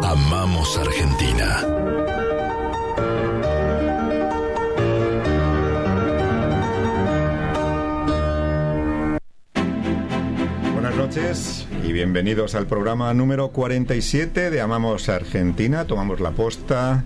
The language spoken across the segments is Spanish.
Amamos Argentina. Buenas noches y bienvenidos al programa número 47 de Amamos Argentina. Tomamos la posta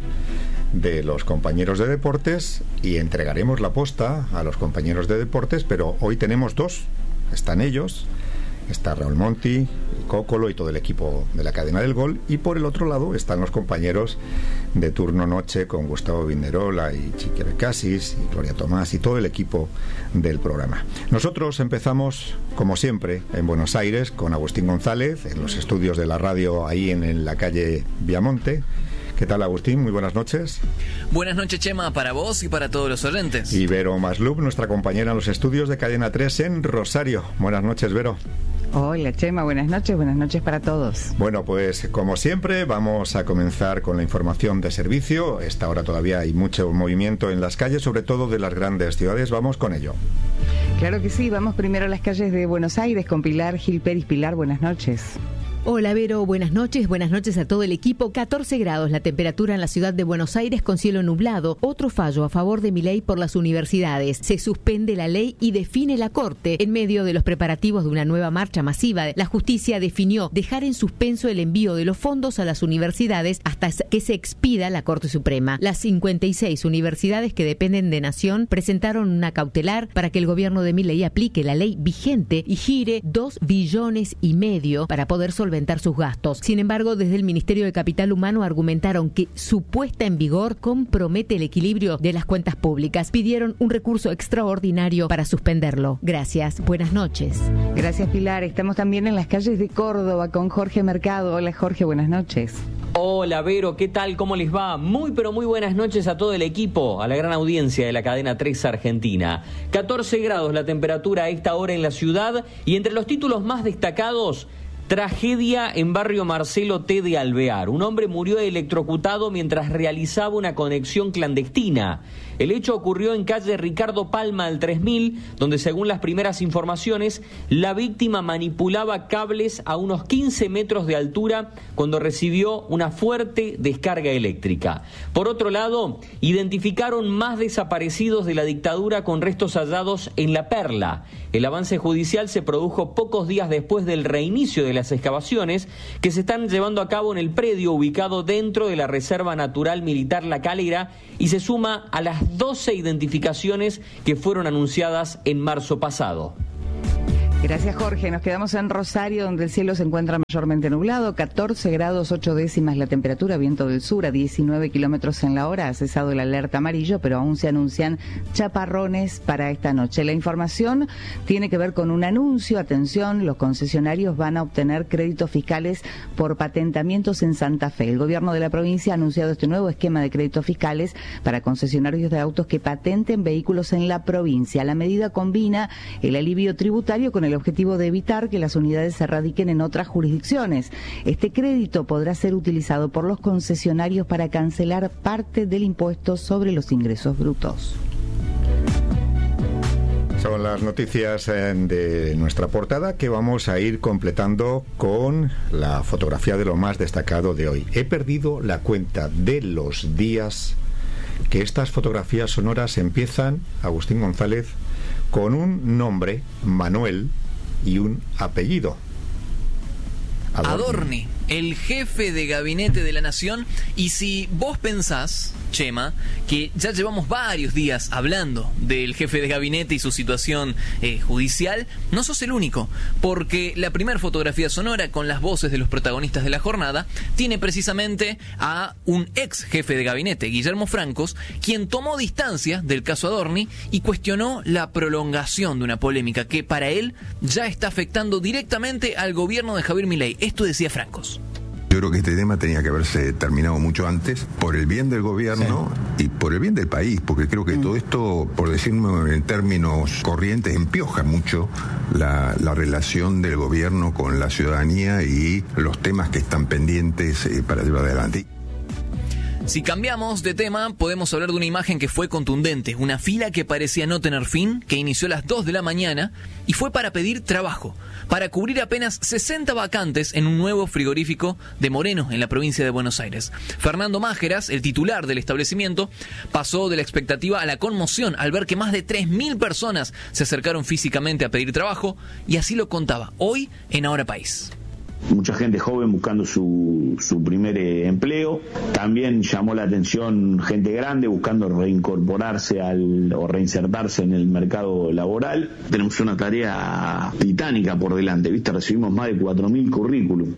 de los compañeros de deportes y entregaremos la posta a los compañeros de deportes, pero hoy tenemos dos. Están ellos, está Raúl Monti, Cócolo y todo el equipo de la Cadena del Gol, y por el otro lado están los compañeros de turno noche con Gustavo Vinderola y Chiqui Becasis y Gloria Tomás y todo el equipo del programa. Nosotros empezamos, como siempre, en Buenos Aires con Agustín González, en los estudios de la radio ahí en la calle Viamonte. ¿Qué tal, Agustín? Muy buenas noches. Buenas noches, Chema, para vos y para todos los oyentes. Y Vero Maslub, nuestra compañera en los estudios de Cadena 3 en Rosario. Buenas noches, Vero. Hola, Chema, buenas noches para todos. Bueno, pues como siempre vamos a comenzar con la información de servicio. Esta hora todavía hay mucho movimiento en las calles, sobre todo de las grandes ciudades. Vamos con ello. Claro que sí, vamos primero a las calles de Buenos Aires con Pilar Gil Pérez. Pilar, buenas noches. Hola Vero, buenas noches a todo el equipo. 14 grados la temperatura en la ciudad de Buenos Aires con cielo nublado. Otro fallo a favor de Milei por las universidades. Se suspende la ley y define la Corte. En medio de los preparativos de una nueva marcha masiva, la justicia definió dejar en suspenso el envío de los fondos a las universidades hasta que se expida la Corte Suprema. Las 56 universidades que dependen de Nación presentaron una cautelar para que el gobierno de Milei aplique la ley vigente y gire 2,5 billones para poder solventar sus gastos. Sin embargo, desde el Ministerio de Capital Humano argumentaron que su puesta en vigor compromete el equilibrio de las cuentas públicas. Pidieron un recurso extraordinario para suspenderlo. Gracias. Buenas noches. Gracias, Pilar. Estamos también en las calles de Córdoba con Jorge Mercado. Hola, Jorge, buenas noches. Hola, Vero, ¿qué tal? ¿Cómo les va? Muy buenas noches a todo el equipo, a la gran audiencia de la Cadena 3 Argentina. 14 grados la temperatura a esta hora en la ciudad y entre los títulos más destacados, tragedia en barrio Marcelo T. de Alvear. Un hombre murió electrocutado mientras realizaba una conexión clandestina. El hecho ocurrió en calle Ricardo Palma al 3000, donde según las primeras informaciones, la víctima manipulaba cables a unos 15 metros de altura cuando recibió una fuerte descarga eléctrica. Por otro lado, identificaron más desaparecidos de la dictadura con restos hallados en La Perla. El avance judicial se produjo pocos días después del reinicio de las excavaciones que se están llevando a cabo en el predio ubicado dentro de la Reserva Natural Militar La Calera y se suma a las 12 identificaciones que fueron anunciadas en marzo pasado. Gracias, Jorge. Nos quedamos en Rosario, donde el cielo se encuentra mayormente nublado. 14 grados 8 décimas la temperatura, viento del sur a 19 kilómetros en la hora. Ha cesado el alerta amarillo, pero aún se anuncian chaparrones para esta noche. La información tiene que ver con un anuncio. Atención, los concesionarios van a obtener créditos fiscales por patentamientos en Santa Fe. El gobierno de la provincia ha anunciado este nuevo esquema de créditos fiscales para concesionarios de autos que patenten vehículos en la provincia. La medida combina el alivio tributario con el objetivo de evitar que las unidades se radiquen en otras jurisdicciones. Este crédito podrá ser utilizado por los concesionarios para cancelar parte del impuesto sobre los ingresos brutos. Son las noticias de nuestra portada que vamos a ir completando con la fotografía de lo más destacado de hoy. He perdido la cuenta de los días que estas fotografías sonoras empiezan, Agustín González, con un nombre, Manuel, y un apellido, Adorni, el jefe de gabinete de la Nación. Y si vos pensás, Chema, que ya llevamos varios días hablando del jefe de gabinete y su situación judicial, no sos el único, porque la primera fotografía sonora con las voces de los protagonistas de la jornada tiene precisamente a un ex jefe de gabinete, Guillermo Francos, quien tomó distancia del caso Adorni y cuestionó la prolongación de una polémica que para él ya está afectando directamente al gobierno de Javier Milei. Esto decía Francos. Yo creo que este tema tenía que haberse terminado mucho antes, por el bien del gobierno y por el bien del país, porque creo que todo esto, por decirlo en términos corrientes, empioja mucho la relación del gobierno con la ciudadanía y los temas que están pendientes para llevar adelante. Si cambiamos de tema, podemos hablar de una imagen que fue contundente, una fila que parecía no tener fin, que inició a las 2 de la mañana y fue para pedir trabajo, para cubrir apenas 60 vacantes en un nuevo frigorífico de Moreno, en la provincia de Buenos Aires. Fernando Májeras, el titular del establecimiento, pasó de la expectativa a la conmoción al ver que más de 3.000 personas se acercaron físicamente a pedir trabajo, y así lo contaba hoy en Ahora País. Mucha gente joven buscando su primer empleo. También llamó la atención gente grande buscando reincorporarse o reinsertarse en el mercado laboral. Tenemos una tarea titánica por delante, ¿viste? Recibimos más de 4.000 currículum.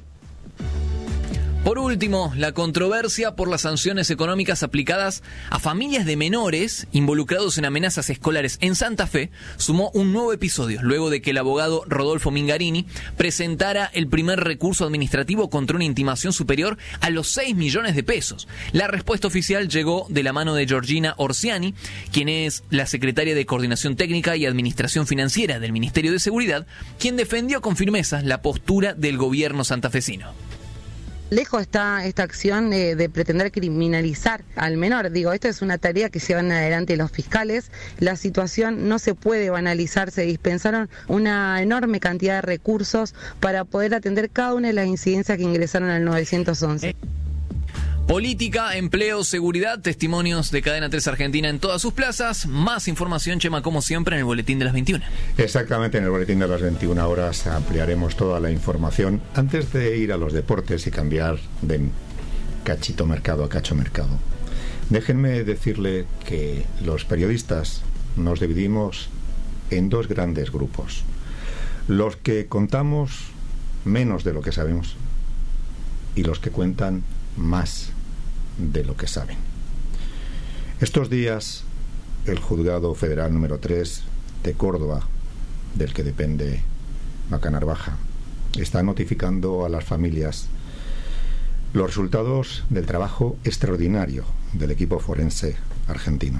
Por último, la controversia por las sanciones económicas aplicadas a familias de menores involucrados en amenazas escolares en Santa Fe sumó un nuevo episodio, luego de que el abogado Rodolfo Mingarini presentara el primer recurso administrativo contra una intimación superior a los 6 millones de pesos. La respuesta oficial llegó de la mano de Georgina Orsiani, quien es la secretaria de Coordinación Técnica y Administración Financiera del Ministerio de Seguridad, quien defendió con firmeza la postura del gobierno santafesino. Lejos está esta acción de pretender criminalizar al menor. Digo, esta es una tarea que llevan adelante los fiscales. La situación no se puede banalizar. Se dispensaron una enorme cantidad de recursos para poder atender cada una de las incidencias que ingresaron al 911. Política, empleo, seguridad, testimonios de Cadena 3 Argentina en todas sus plazas. Más información, Chema, como siempre, en el Boletín de las 21. Exactamente, en el Boletín de las 21 horas ampliaremos toda la información. Antes de ir a los deportes y cambiar de cachito mercado a cacho mercado, déjenme decirle que los periodistas nos dividimos en dos grandes grupos. Los que contamos menos de lo que sabemos y los que cuentan más de lo que saben. Estos días, el Juzgado Federal número 3 de Córdoba, del que depende Macanarvaja, está notificando a las familias los resultados del trabajo extraordinario del equipo forense argentino.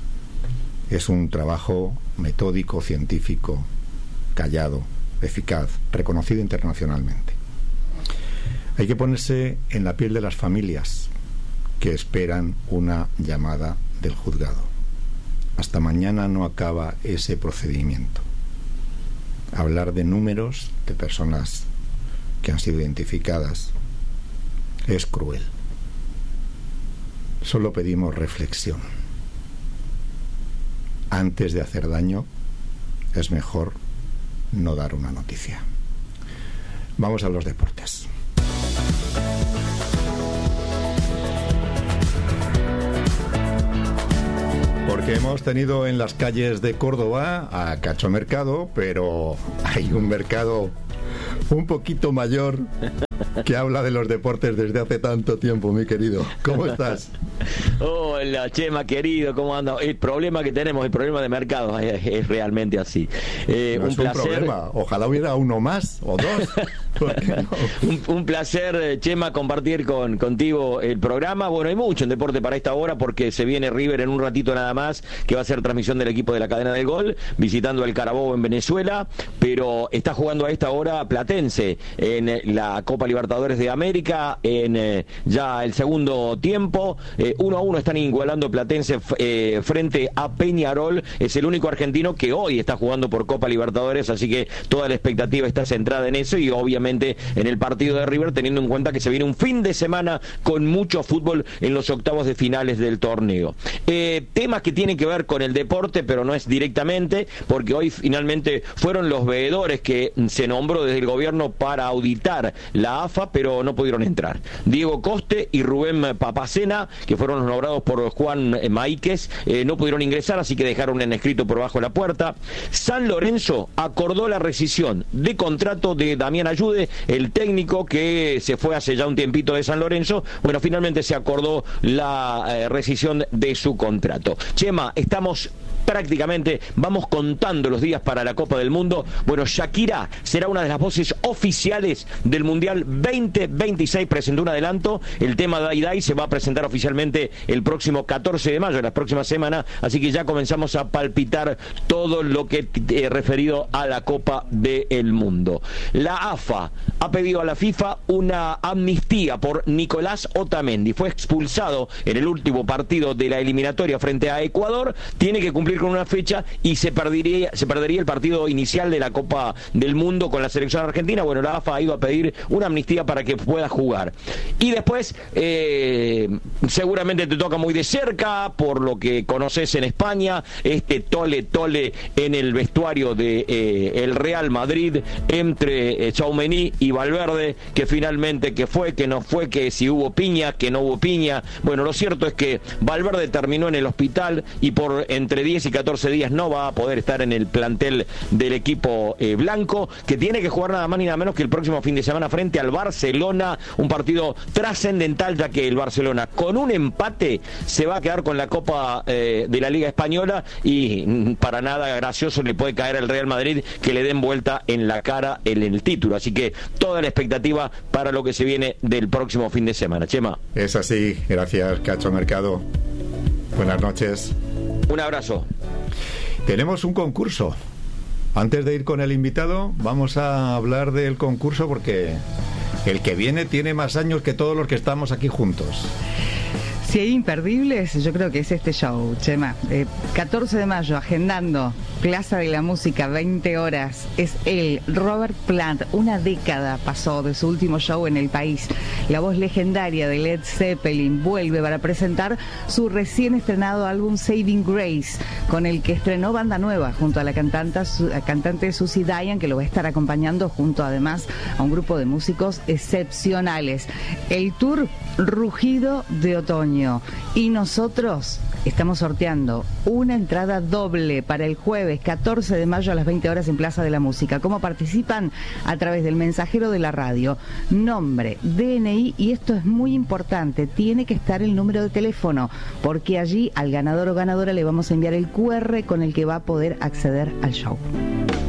Es un trabajo metódico, científico, callado, eficaz, reconocido internacionalmente. Hay que ponerse en la piel de las familias que esperan una llamada del juzgado. Hasta mañana no acaba ese procedimiento. Hablar de números de personas que han sido identificadas es cruel. Solo pedimos reflexión. Antes de hacer daño, es mejor no dar una noticia. Vamos a los deportes. Porque hemos tenido en las calles de Córdoba a Cacho Mercado, pero hay un mercado un poquito mayor que habla de los deportes desde hace tanto tiempo, mi querido. ¿Cómo estás? Hola, Chema, querido, ¿cómo anda? El problema que tenemos, el problema de mercado es realmente así. No es un problema, ojalá hubiera uno más o dos. No? un placer, Chema, compartir contigo el programa. Bueno, hay mucho en deporte para esta hora porque se viene River en un ratito nada más, que va a ser transmisión del equipo de la Cadena del Gol, visitando el Carabobo en Venezuela, pero está jugando a esta hora Platense en la Copa Libertadores de América, en ya el segundo tiempo. 1-1 están igualando Platense frente a Peñarol. Es el único argentino que hoy está jugando por Copa Libertadores, así que toda la expectativa está centrada en eso y obviamente en el partido de River, teniendo en cuenta que se viene un fin de semana con mucho fútbol en los octavos de finales del torneo. Temas que tienen que ver con el deporte, pero no es directamente, porque hoy finalmente fueron los veedores que se nombró desde el gobierno para auditar la AFA, pero no pudieron entrar. Diego Coste y Rubén Papacena, que fueron los nombrados por Juan Maíquez, no pudieron ingresar, así que dejaron en escrito por bajo la puerta. San Lorenzo acordó la rescisión de contrato de Damián Ayude, el técnico que se fue hace ya un tiempito de San Lorenzo. Bueno, finalmente se acordó la rescisión de su contrato. Chema, estamos prácticamente vamos contando los días para la Copa del Mundo. Bueno, Shakira será una de las voces oficiales del Mundial 2026. Presentó un adelanto. El tema Dai Dai se va a presentar oficialmente el próximo 14 de mayo, la próxima semana. Así que ya comenzamos a palpitar todo lo que referido a la Copa del Mundo. La AFA ha pedido a la FIFA una amnistía por Nicolás Otamendi. Fue expulsado en el último partido de la eliminatoria frente a Ecuador. Tiene que cumplir con una fecha y se perdería el partido inicial de la Copa del Mundo con la selección argentina. Bueno, la AFA ha ido a pedir una amnistía para que pueda jugar. Y después, seguramente te toca muy de cerca, por lo que conoces en España, este tole en el vestuario de el Real Madrid entre Tchouaméni y Valverde, que finalmente que fue, que no fue, que si hubo piña, que no hubo piña. Bueno, lo cierto es que Valverde terminó en el hospital y por entre 10 y 14 días no va a poder estar en el plantel del equipo blanco, que tiene que jugar nada más ni nada menos que el próximo fin de semana frente al Barcelona, un partido trascendental, ya que el Barcelona con un empate se va a quedar con la Copa de la Liga Española y para nada gracioso le puede caer al Real Madrid que le den vuelta en la cara en el título. Así que toda la expectativa para lo que se viene del próximo fin de semana. Chema. Es así, gracias Cacho Mercado. Buenas noches. Un abrazo. Tenemos un concurso. Antes de ir con el invitado, vamos a hablar del concurso porque el que viene tiene más años que todos los que estamos aquí juntos. Si hay imperdibles, yo creo que es este show, Chema. 14 de mayo, agendando, Plaza de la Música, 20 horas. Es él, Robert Plant. Una década pasó de su último show en el país. La voz legendaria de Led Zeppelin vuelve para presentar su recién estrenado álbum Saving Grace, con el que estrenó banda nueva junto a la cantante Susie Diane, que lo va a estar acompañando junto además a un grupo de músicos excepcionales. El tour Rugido de Otoño. Y nosotros estamos sorteando una entrada doble para el jueves 14 de mayo a las 20 horas en Plaza de la Música. ¿Cómo participan? A través del mensajero de la radio. Nombre, DNI, y esto es muy importante, tiene que estar el número de teléfono, porque allí al ganador o ganadora le vamos a enviar el QR con el que va a poder acceder al show.